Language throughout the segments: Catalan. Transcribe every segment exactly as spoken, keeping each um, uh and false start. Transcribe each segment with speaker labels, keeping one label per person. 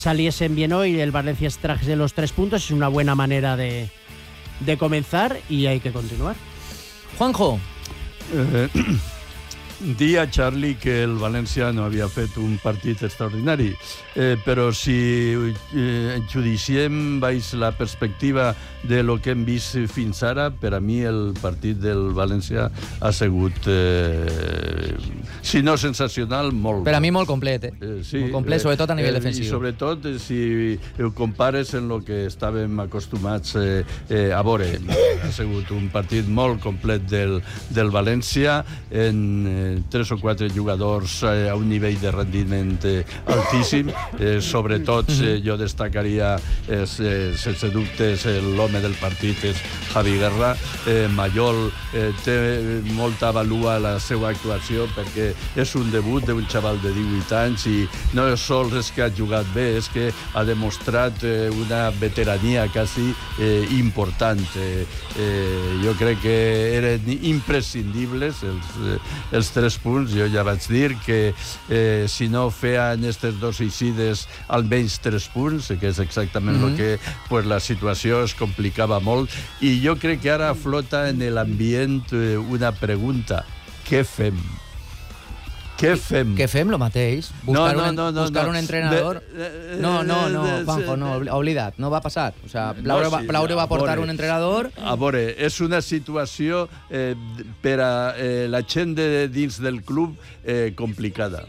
Speaker 1: saliesen bien hoy, el Valencia extrajese los tres puntos, es una buena manera de, de comenzar y hay que continuar.
Speaker 2: Juanjo.
Speaker 3: Eh, Dia, Charlie, que el València no havia fet un partit extraordinari, eh, però si eh, judiciem baix la perspectiva de lo que hem vist fins ara, per a mi el partit del València ha sigut, eh, si no sensacional, molt...
Speaker 2: Per a mi molt complet, eh? eh sí, molt complet, sobretot a nivell eh, defensiu.
Speaker 3: I sobretot eh, si ho compares en lo que estàvem acostumats eh, eh, a veure. Ha sigut un partit molt complet del, del València, en... Eh, tres o quatre jugadors eh, a un nivell de rendiment eh, altíssim. Eh, sobretot eh, jo destacaria eh, sense dubtes l'home del partit és Javi Guerra. eh, Mayol eh, té molta valua la seva actuació perquè és un debut d'un xaval de divuit anys i no sols és que ha jugat bé, és que ha demostrat eh, una veterania quasi eh, important. eh, eh, jo crec que eren imprescindibles els, eh, els tres punts. Jo ja vaig dir que eh, si no feien aquestes dos eixides almenys tres punts, que és exactament el mm-hmm. que pues, la situació es complicava molt, i jo crec que ara flota en l'ambient eh, una pregunta: què fem? Què fem?
Speaker 2: Què fem? Lo mateix. Buscar,
Speaker 3: no, no,
Speaker 2: un,
Speaker 3: no, no,
Speaker 2: buscar
Speaker 3: no.
Speaker 2: un entrenador. No, no, no, Juanjo, no, oblida't, no va passar. O sea, Plaure, no, sí, Plaure va portar veure, un entrenador...
Speaker 3: A veure, és una situació eh, per a eh, la gent de dins del club eh, complicada.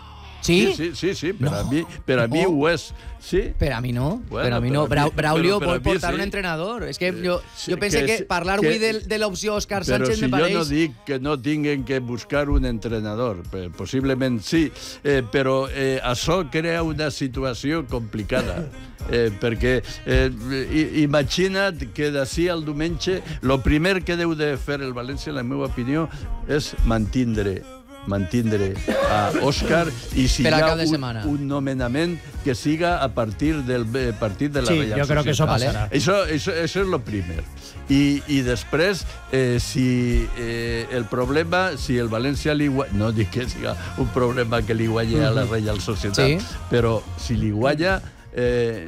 Speaker 2: Sí?
Speaker 3: Sí, sí, sí, sí. Per,
Speaker 2: no.
Speaker 3: a mi, per a mi
Speaker 2: no.
Speaker 3: ho és. Sí?
Speaker 2: Per a mi no.
Speaker 3: Bueno,
Speaker 2: per a mi no. Bra Braulio
Speaker 3: però,
Speaker 2: vol
Speaker 3: però
Speaker 2: portar
Speaker 3: sí.
Speaker 2: un entrenador. És que jo,
Speaker 3: sí,
Speaker 2: jo pense que, que parlar avui de, de l'opció Òscar Sánchez
Speaker 3: si
Speaker 2: me pareix...
Speaker 3: Però si jo no dic que no tinguin que buscar un entrenador, possiblement sí, eh, però eh, això crea una situació complicada. Eh, perquè eh, imagina't que d'ací al diumenge el primer que deu de fer el València, en la meva opinió, és mantindre mantindre a Òscar i si hi ha un, un nomenament que siga a partir del partit de la
Speaker 1: sí,
Speaker 3: Reial
Speaker 1: jo crec
Speaker 3: Societat.
Speaker 1: que això passarà.
Speaker 3: Això, això, això és el primer. I, i després, eh, si eh, el problema, si el València li guanya, no dic que siga un problema que li guanya a la Reial Societat, sí. però si li guanya, eh,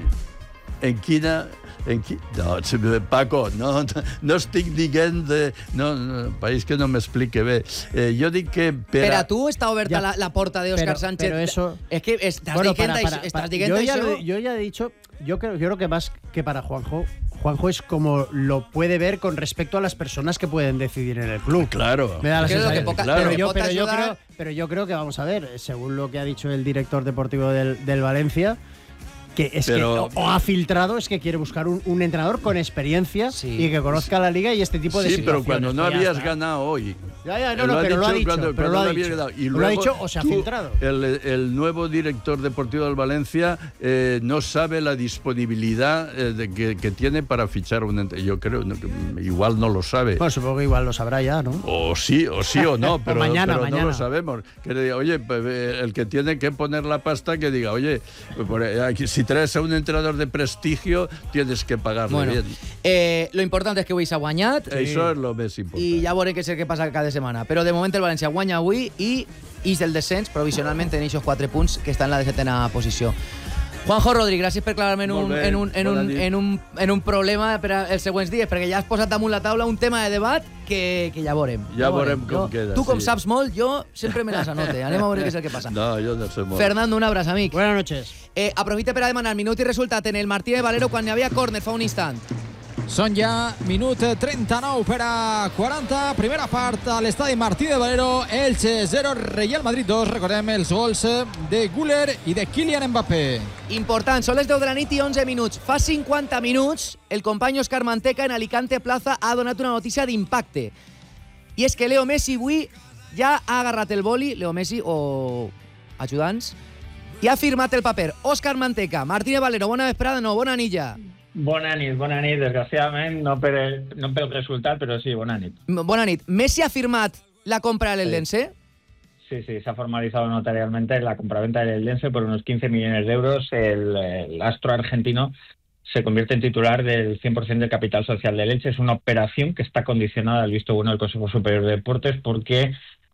Speaker 3: en quina... En qui... No, Paco, no, no estic dient de... No, no, país que no m'explique bé. Eh, jo dic que... Per a,
Speaker 2: per a tu està oberta ja, la, la porta de Òscar Sánchez.
Speaker 1: Pero eso...
Speaker 2: Es que estás
Speaker 1: bueno,
Speaker 2: diciendo
Speaker 1: para, para,
Speaker 2: estás
Speaker 1: para,
Speaker 2: diciendo
Speaker 1: yo, ya,
Speaker 2: eso...
Speaker 1: yo ya he dicho... Yo creo, yo creo que más que para Juanjo... Juanjo es como lo puede ver con respecto a las personas que pueden decidir en el club.
Speaker 3: Claro.
Speaker 1: Me da la sensación.
Speaker 2: Que poca,
Speaker 1: claro.
Speaker 2: Pero, yo,
Speaker 1: pero, yo creo, pero yo creo que, vamos a ver, según lo que ha dicho el director deportivo del, del Valencia... que es pero, que o ha filtrado es que quiere buscar un, un entrenador con experiencia sí. y que conozca la liga y este tipo de
Speaker 3: sí,
Speaker 1: situaciones.
Speaker 3: Sí, pero cuando no habías ganado hoy.
Speaker 1: Ya, ya, no, no, pero lo ha dicho,
Speaker 3: cuando,
Speaker 1: pero
Speaker 3: cuando
Speaker 1: lo ha
Speaker 3: no
Speaker 1: dicho.
Speaker 3: Ganado. Y luego,
Speaker 1: lo ha dicho o se ha
Speaker 3: tú,
Speaker 1: filtrado.
Speaker 3: El, el nuevo director deportivo del Valencia eh, no sabe la disponibilidad eh, de que, que tiene para fichar un entrenador. Yo creo, no, igual no lo sabe.
Speaker 1: Bueno, supongo que igual lo sabrá ya, ¿no?
Speaker 3: O sí, o sí o no, pero,
Speaker 1: o mañana,
Speaker 3: pero
Speaker 1: mañana.
Speaker 3: no lo sabemos. Que diga, oye, el que tiene que poner la pasta, que diga, oye, si traes a un entrenador de prestigio, tienes que pagarle
Speaker 2: bueno,
Speaker 3: bien.
Speaker 2: Eh, lo importante és que avui s'ha guanyat.
Speaker 3: Sí. Això és el més important.
Speaker 2: I ja veurem què és el que passa cada setmana. Però de moment el València guanya avui i és el descens provisionalment en aquests quatre punts que està en la setena posició. Juanjo Rodríguez, gràcies per aclarar-me en, un, en, un, en, un, en, un, en un problema per als següents dies, perquè ja has posat damunt la taula un tema de debat que, que ja veurem.
Speaker 3: Ja, ja veurem com jo, queda.
Speaker 2: Tu, com
Speaker 3: sí.
Speaker 2: saps molt, jo sempre me les anote. Anem a veure què és el que passa.
Speaker 3: No, jo no sé molt.
Speaker 2: Fernando, un abraç, amic.
Speaker 1: Buenas noches.
Speaker 2: Eh, aprofita per a demanar minut i resultat en el Martí de Valero quan hi havia córner fa un instant.
Speaker 4: Són ja minut trenta-nou per a quaranta. Primera part a l'estadi Martí de Valero. Elche zero, Real Madrid dos. Recordem els gols de Güler i de Kylian Mbappé.
Speaker 2: Important, són les deu de la nit i onze minuts. Fa cinquanta minuts, el company Òscar Manteca en Alicante Plaza ha donat una notícia d'impacte. I és que Leo Messi avui ja ha agarrat el boli, Leo Messi o ajudants, i ha firmat el paper. Òscar Manteca, Martí de Valero, bona vesprada, no, bona nit ja.
Speaker 5: Bona nit, bona nit. Desgraciadament, no per el, no pel resultat, però sí, bona nit.
Speaker 2: Bona nit. Messi ha firmat la compra del Eldense.
Speaker 5: Sí, sí, se ha formalizado notarialmente la compraventa del Eldense por unos quince millones de euros. El, el astro argentino se convierte en titular del cien por ciento del capital social del Elche. Es una operación que está condicionada al visto bueno del Consejo Superior de Deportes porque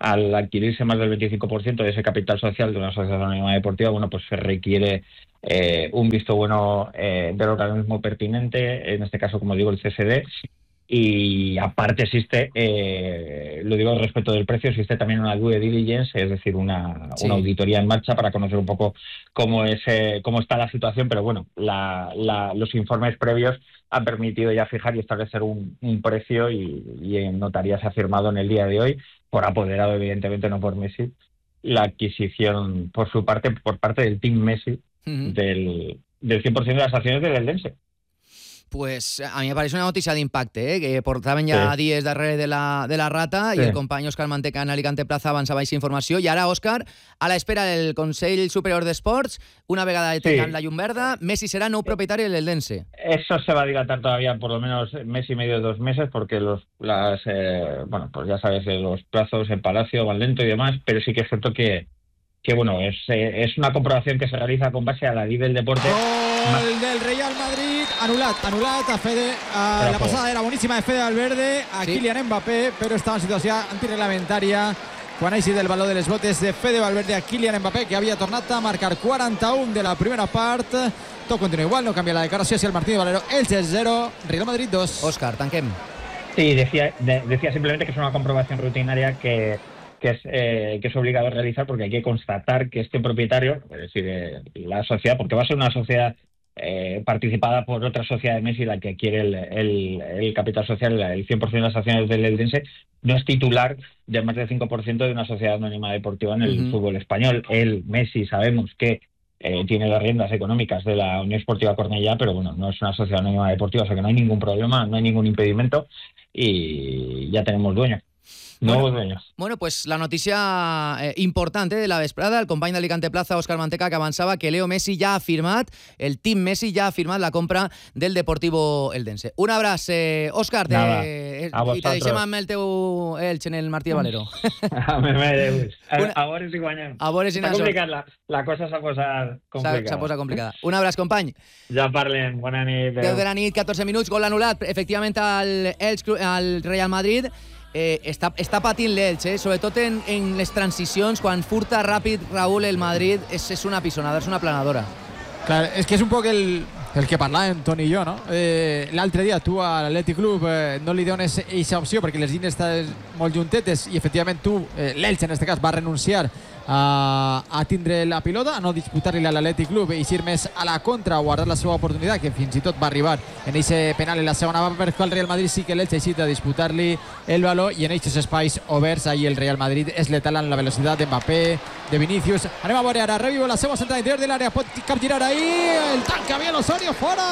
Speaker 5: al adquirirse más del veinticinco por ciento de ese capital social de una asociación anónima deportiva, bueno, pues se requiere eh, un visto bueno eh, del organismo pertinente, en este caso, como digo, el C S D. Y aparte existe, eh, lo digo respecto del precio, existe también una due diligence, es decir, una, sí. una auditoría en marcha para conocer un poco cómo es eh, cómo está la situación, pero bueno, la, la, los informes previos han permitido ya fijar y establecer un, un precio y, y en notaría se ha firmado en el día de hoy, por apoderado evidentemente, no por Messi, la adquisición por su parte, por parte del Team Messi, uh-huh. del, del cien por ciento de las acciones del Eldense.
Speaker 2: Pues a mí me parece una notícia d'impacte, eh? Que portaven ja sí. dies darrere de la, de la rata sí. i el company Òscar Manteca en Alicante Plaza avançava aquesta informació. I ara, Òscar, a l'espera del Consell Superior d'Esports, una vegada tengan sí. la llum verda, Messi será nou propietario del Eldense.
Speaker 5: Eso se va a dilatar todavía por lo menos mes y medio, dos meses, porque los las eh, bueno, pues ya sabes, los plazos en Palacio van lento y demás, pero sí que es cierto que, que bueno, es, eh, es una comprobación que se realiza con base a la ley del deporte.
Speaker 4: Gol del Real Madrid, anulat, anulat a Fede, a la passada era boníssima de Fede Valverde, a sí. Kylian Mbappé, però estava en situació antirreglamentària quan ha eixit del valor de les botes de Fede Valverde a Kylian Mbappé, que havia tornat a marcar quaranta-un de la primera part. Tot continua igual, no canvia la declaració, si el Martín de Valero, Elche cero, Real Madrid dos.
Speaker 2: Òscar, tanquem.
Speaker 5: Sí, decía, de, decía simplemente que es una comprobación rutinaria que que es, eh, que es obligado a realizar, porque hay que constatar que este propietario, es decir, eh, la sociedad, porque va a ser una sociedad eh, participada por otra sociedad de Messi, la que quiere el, el, el capital social, el cien por ciento de las acciones del Eldense, no es titular de más del cinco por ciento de una sociedad anónima deportiva en el uh-huh. fútbol español. El Messi sabemos que eh, tiene las riendas económicas de la Unión Esportiva Cornellá, pero bueno, no es una sociedad anónima deportiva, o sea que no hay ningún problema, no hay ningún impedimento y ya tenemos dueño.
Speaker 2: Bueno, bueno, pues la notícia eh, important eh, de la vesprada, el company d'Alicante Plaza, Òscar Manteca, que avançava que Leo Messi ja ha firmat, el Team Messi ja ha firmat la compra del Deportivo Eldense. Un abraç, eh, Òscar, de, eh, i te deixem amb el teu Elx en el Martí de Valero.
Speaker 5: A, a, a veure si guanyem.
Speaker 2: A veure si
Speaker 5: Està complicat, la, la cosa s'ha posat complicada.
Speaker 2: S'ha posat complicada. Un abraç, company.
Speaker 5: Ja parlem, bona nit.
Speaker 2: deu de la nit, catorze minuts, gol anul·lat, efectivament, al, Elx, al Real Madrid. Eh, està, està patint l'Elx, eh? Sobretot en, en les transicions, quan furta ràpid Raúl el Madrid, és, és una pisonada, és una planadora.
Speaker 4: Clar, és que és un poc el, el que parlàvem Toni i jo, no? Eh, l'altre dia tu a l'Atlètic Club eh, no li dones aquesta opció perquè les línies estan molt juntetes i efectivament tu, eh, l'Elx en aquest cas, va renunciar a, a tindre la pilota, a no disputar-li a l'Atlètic Club i ir més a la contra o guardar la seva oportunitat, que fins i tot va arribar en aquest penal en la segona part, perquè el Real Madrid sí que l'Elx ha eixit a disputar-li el valor i en aquests espais oberts ahí el Real Madrid és letal en la velocitat de Mbappé, de Vinicius. Anem a veure ara, revivo la seva centrada interior de l'àrea, pot capgirar ahí el tanque bien Osorio, fora!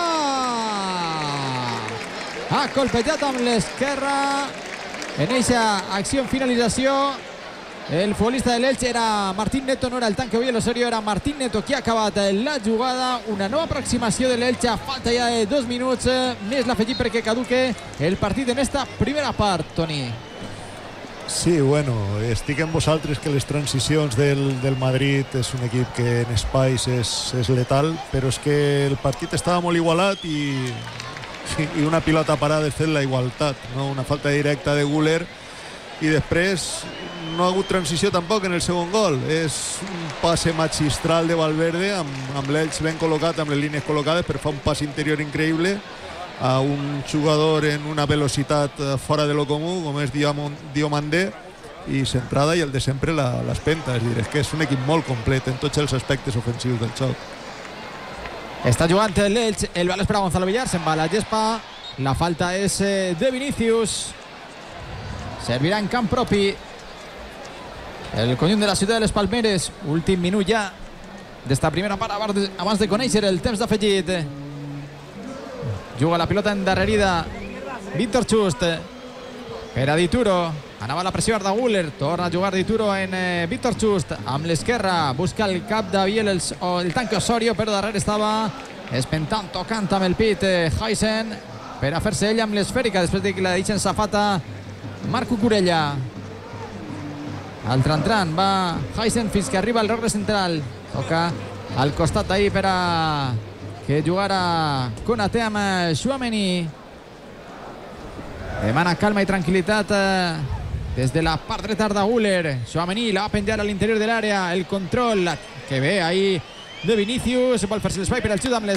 Speaker 4: Ha colpejat amb l'esquerra en aquesta acció en finalització. El futbolista de l'Elx era Martín Neto, no era el tanque Oviel Osorio, era Martín Neto qui ha acabat la jugada. Una nova aproximació de l'Elx a falta ja de dos minuts, més l'afegit perquè caduque el partit en esta primera part, Toni.
Speaker 6: Sí, bueno, estic amb vosaltres que les transicions del, del Madrid és un equip que en espais és, és letal, però és que el partit estava molt igualat i, i una pilota parada és fet la igualtat, no? Una falta directa de Güler i després no ha hagut transició tampoc en el segon gol. És un passe magistral de Valverde amb, amb l'Elx ben col·locat, amb les línies col·locades, per fer un pas interior increïble a un jugador en una velocitat fora de lo comú com és Diomandé, i centrada i el de sempre l'espenta. És dir, és que és un equip molt complet en tots els aspectes ofensius del joc.
Speaker 4: Està jugant l'Elx, el baló és per a Gonzalo Villar, se'n va a la gespa, la falta és de Vinicius, servirà en camp propi el conjunt de la ciutat de les Palmeres. Últim minut ja d'esta primera part abans de conèixer el temps d'afegit. Juga la pilota endarrerida Víctor Chust per a Dituro, anava la pressió de Güler, torna a jugar Dituro en eh, Víctor Chust amb l'esquerra, busca el cap de Biel el, o el tanque Osorio, però darrere estava espentant, tocant amb el pit eh, Heisen per a fer-se ell amb l'esfèrica després de que la deixen safata Marco Curella. Al tran-tran va Heisen fins que arriba al rogle central, toca al costat ahí per a que jugara Konaté amb Tchouaméni. Demana calma i tranquil·litat des de la part dreta de Guller. Tchouaméni la va penjar a l'interior de l'àrea, el control que ve ahí de Vinícius, vol fer-se l'espai per al xut amb les